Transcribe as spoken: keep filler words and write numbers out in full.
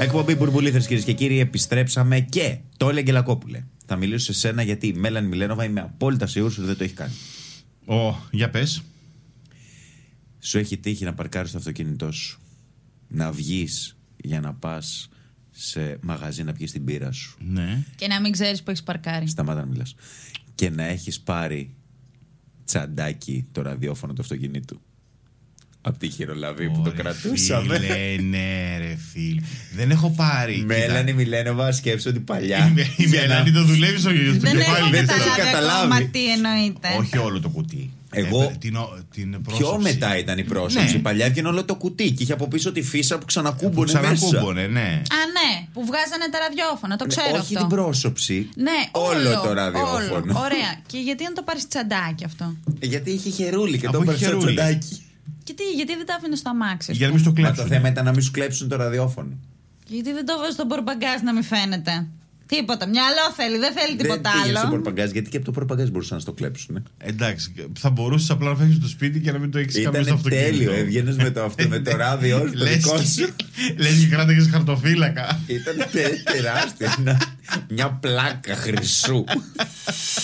Εκπομπή Μπουρμπουλήθρες, κυρίες και κύριοι, επιστρέψαμε και το έλεγε Λακόπουλε. Θα μιλήσω σε σένα γιατί η Μέλανη Μιλένοβα είμαι απόλυτα σίγουρος ότι δεν το έχει κάνει. Ω, για πες. Σου έχει τύχει να παρκάρεις το αυτοκίνητό σου, να βγεις για να πας σε μαγαζί να πιεις την μπύρα σου. Ναι. Και να μην ξέρεις που έχεις παρκάρει. Σταμάτα να μιλάς. Και να έχεις πάρει τσαντάκι το ραδιόφωνο του αυτοκινήτου από τη χειρολαβή που το κρατούσαμε. Φίλε, ναι, ρε φίλε. Δεν έχω πάρει. Μέλανη Μιλένοβα, σκέψου ότι παλιά. Η Μέλανη το δουλεύει στο κεφάλι. Δεν έχω δεν το καταλάβει καταλάβει. ακόμα τι εννοείται. Όχι όλο το κουτί. Εγώ- Ε, την, την Πιο πρόσωψη. μετά ήταν η πρόσωψη. Ναι. Παλιά έβγαινε όλο το κουτί και είχε από πίσω τη φύσα που ξανακούμπονε μέσα. Ξανακούμπονε, ναι. Α, ναι, που βγάζανε τα ραδιόφωνα, το ξέρω Όχι αυτό. την πρόσωψη. Ναι, όλο, όλο το ραδιόφωνο. όλο. Ωραία. Και γιατί να το πάρεις τσαντάκι αυτό? Ε, Γιατί είχε χερούλι και Αφού το είχε έπαιρνε στο χερούλι. τσαντάκι. Και τι, γιατί δεν τα άφηνε στο αμάξι? Για να μην στο Μα το κλέψουν. θέμα ήταν να μην σου κλέψουν το ραδιόφωνο. Και γιατί δεν το βάζει στο μπορμπαγκάζ να μην φαίνεται? Τίποτα. Μυαλό θέλει, δεν θέλει τίποτα Δεν πήγαινε στο άλλο. πορπαγκάζ, γιατί και από το πορπαγκάζ μπορούσαν να στο κλέψουν. Εντάξει, θα μπορούσε απλά να φεύγει στο σπίτι και να μην το έχει καμία στο Ήταν αυτοκίνητο. τέλειο. Έβγαινε με το, αυτό, με το ράδιο σου, το Λες δικό και- σου. Λες και κράταγες χαρτοφύλακα. Ήταν τε- τεράστιο. Μια πλάκα χρυσού.